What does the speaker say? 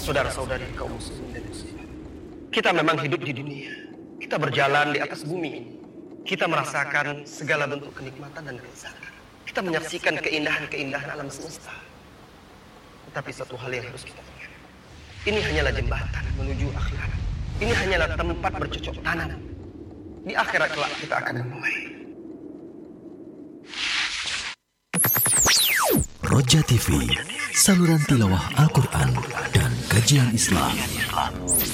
saudara-saudari kaum muslimin dan muslimat. Kita memang hidup di dunia. Kita berjalan di atas bumi ini. Kita merasakan segala bentuk kenikmatan dan kelezatan. Kita menyaksikan keindahan-keindahan alam semesta. Tetapi satu hal yang harus kita ingat. Ini hanyalah jembatan menuju akhirat. Ini hanyalah tempat bercocok tanam. Di akhirat kelak kita akan memulai. Roja TV, saluran tilawah Al-Quran dan kajian Islam.